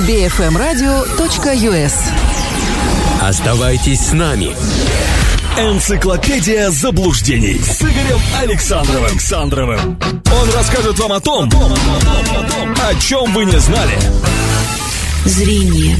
bfmradio.us. Оставайтесь с нами. Энциклопедия заблуждений с Игорем Александровым. Он расскажет вам о том, о чем вы не знали. Зрение.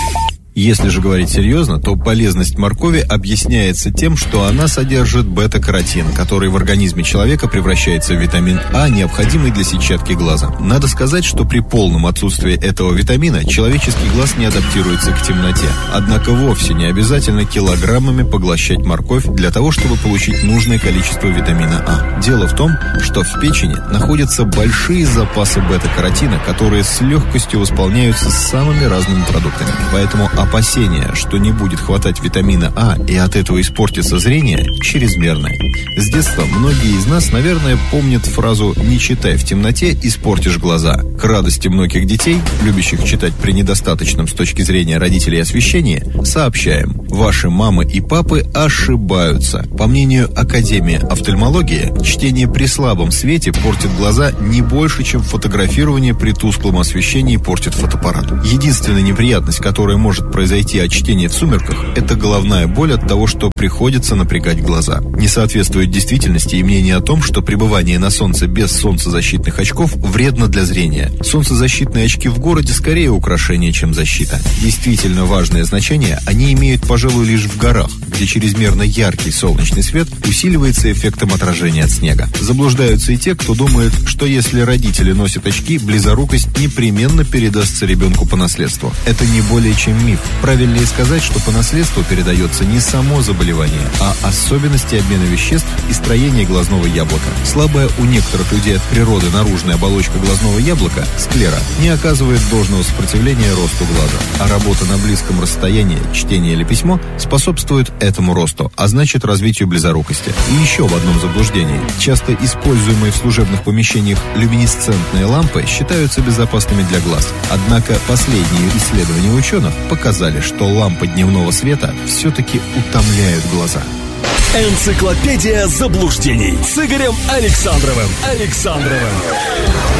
Если же говорить серьезно, то полезность моркови объясняется тем, что она содержит бета-каротин, который в организме человека превращается в витамин А, необходимый для сетчатки глаза. Надо сказать, что при полном отсутствии этого витамина человеческий глаз не адаптируется к темноте. Однако вовсе не обязательно килограммами поглощать морковь для того, чтобы получить нужное количество витамина А. Дело в том, что в печени находятся большие запасы бета-каротина, которые с легкостью восполняются самыми разными продуктами. Поэтому опасения, что не будет хватать витамина А и от этого испортится зрение, чрезмерны. С детства многие из нас, наверное, помнят фразу «не читай в темноте, испортишь глаза». К радости многих детей, любящих читать при недостаточном с точки зрения родителей освещении, сообщаем: ваши мамы и папы ошибаются. По мнению Академии офтальмологии, чтение при слабом свете портит глаза не больше, чем фотографирование при тусклом освещении портит фотоаппарат. Единственная неприятность, которая может произойти от чтения в сумерках, это головная боль от того, что приходится напрягать глаза. Не соответствует действительности и мнение о том, что пребывание на солнце без солнцезащитных очков вредно для зрения. Солнцезащитные очки в городе скорее украшение, чем защита. Действительно важное значение они имеют, пожалуй, лишь в горах, где чрезмерно яркий солнечный свет усиливается эффектом отражения от снега. Заблуждаются и те, кто думает, что если родители носят очки, близорукость непременно передастся ребенку по наследству. Это не более чем миф. Правильнее сказать, что по наследству передается не само заболевание, а особенности обмена веществ и строения глазного яблока. Слабая у некоторых людей от природы наружная оболочка глазного яблока, склера, не оказывает должного сопротивления росту глаза. А работа на близком расстоянии, чтение или письмо, способствует этому росту, а значит развитию близорукости. И еще в одном заблуждении. Часто используемые в служебных помещениях люминесцентные лампы считаются безопасными для глаз. Однако последние исследования ученых показали, что лампы дневного света все-таки утомляют глаза. Энциклопедия заблуждений с Игорем Александровым.